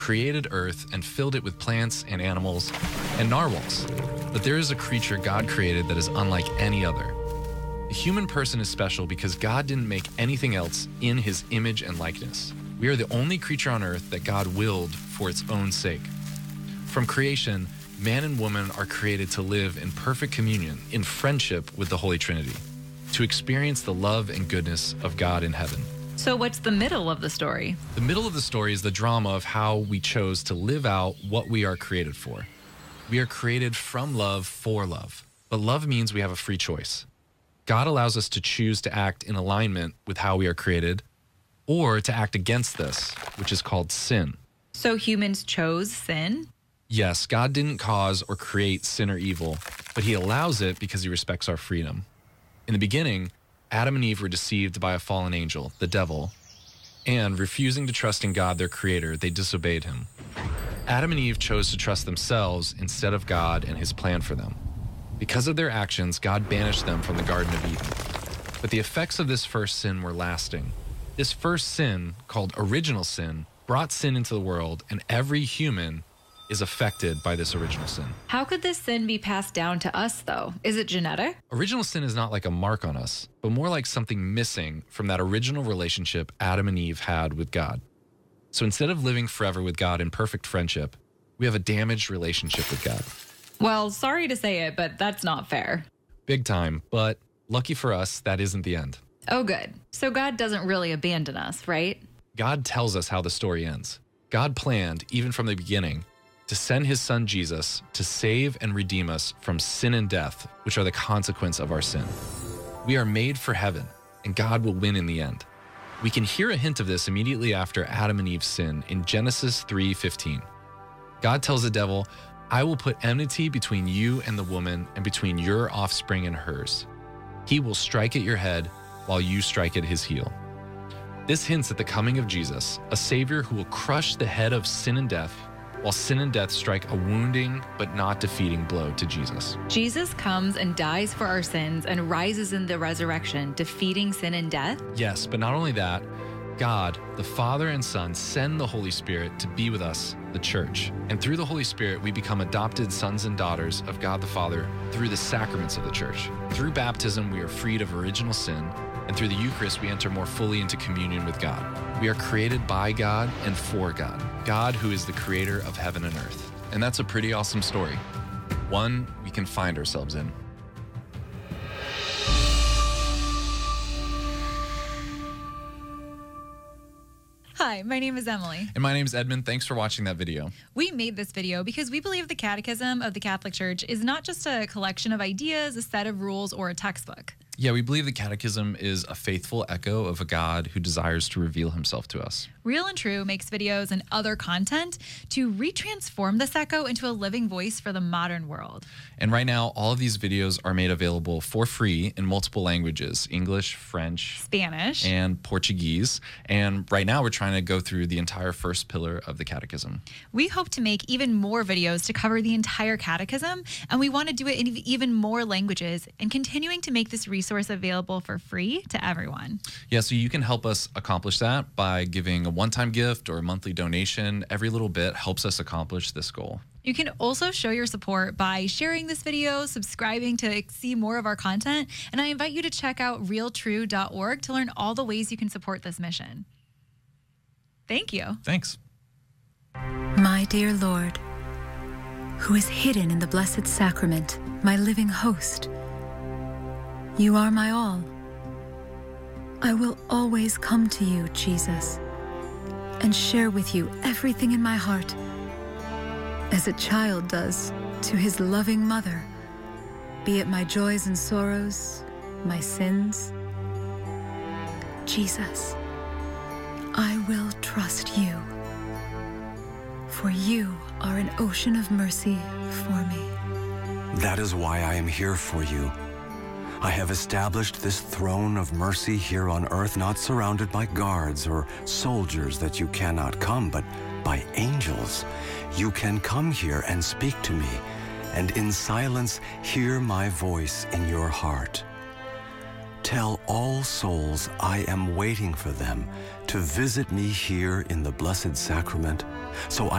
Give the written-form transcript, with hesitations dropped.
created Earth and filled it with plants and animals and narwhals. But there is a creature God created that is unlike any other. The human person is special because God didn't make anything else in his image and likeness. We are the only creature on earth that God willed for its own sake. From creation, man and woman are created to live in perfect communion, in friendship with the Holy Trinity, to experience the love and goodness of God in heaven. So what's the middle of the story? The middle of the story is the drama of how we chose to live out what we are created for. We are created from love for love, but love means we have a free choice. God allows us to choose to act in alignment with how we are created, or to act against this, which is called sin. So humans chose sin? Yes, God didn't cause or create sin or evil, but he allows it because he respects our freedom. In the beginning, Adam and Eve were deceived by a fallen angel, the devil, and refusing to trust in God, their creator, they disobeyed him. Adam and Eve chose to trust themselves instead of God and his plan for them. Because of their actions, God banished them from the Garden of Eden. But the effects of this first sin were lasting. This first sin, called original sin, brought sin into the world, and every human is affected by this original sin. How could this sin be passed down to us, though? Is it genetic? Original sin is not like a mark on us, but more like something missing from that original relationship Adam and Eve had with God. So instead of living forever with God in perfect friendship, we have a damaged relationship with God. Well, sorry to say it, but that's not fair. Big time, but lucky for us, that isn't the end. Oh, good. So God doesn't really abandon us, right? God tells us how the story ends. God planned, even from the beginning, to send his son Jesus to save and redeem us from sin and death, which are the consequence of our sin. We are made for heaven, and God will win in the end. We can hear a hint of this immediately after Adam and Eve's sin in Genesis 3:15. God tells the devil, "I will put enmity between you and the woman, and between your offspring and hers. He will strike at your head, while you strike at his heel." This hints at the coming of Jesus, a Savior who will crush the head of sin and death, while sin and death strike a wounding but not defeating blow to Jesus. Jesus comes and dies for our sins and rises in the resurrection, defeating sin and death? Yes, but not only that, God, the Father and Son, send the Holy Spirit to be with us, the church. And through the Holy Spirit, we become adopted sons and daughters of God the Father through the sacraments of the church. Through baptism, we are freed of original sin, and through the Eucharist, we enter more fully into communion with God. We are created by God and for God, God who is the creator of heaven and earth. And that's a pretty awesome story, one we can find ourselves in. Hi, my name is Emily. And my name is Edmund. Thanks for watching that video. We made this video because we believe the Catechism of the Catholic Church is not just a collection of ideas, a set of rules, or a textbook. Yeah, we believe the Catechism is a faithful echo of a God who desires to reveal himself to us. Real and True makes videos and other content to retransform this echo into a living voice for the modern world. And right now, all of these videos are made available for free in multiple languages: English, French, Spanish, and Portuguese. And right now, we're trying to go through the entire first pillar of the Catechism. We hope to make even more videos to cover the entire Catechism, and we want to do it in even more languages and continuing to make this resource available for free to everyone. Yeah, so you can help us accomplish that by giving a one-time gift or a monthly donation. Every little bit helps us accomplish this goal. You can also show your support by sharing this video, subscribing to see more of our content, and I invite you to check out realtrue.org to learn all the ways you can support this mission. Thank you. Thanks. My dear Lord, who is hidden in the Blessed Sacrament, my living host, you are my all. I will always come to you, Jesus, and share with you everything in my heart, as a child does to his loving mother, be it my joys and sorrows, my sins. Jesus, I will trust you, for you are an ocean of mercy for me. That is why I am here for you. I have established this throne of mercy here on earth, not surrounded by guards or soldiers that you cannot come, but by angels. You can come here and speak to me, and in silence hear my voice in your heart. Tell all souls I am waiting for them to visit me here in the Blessed Sacrament, so I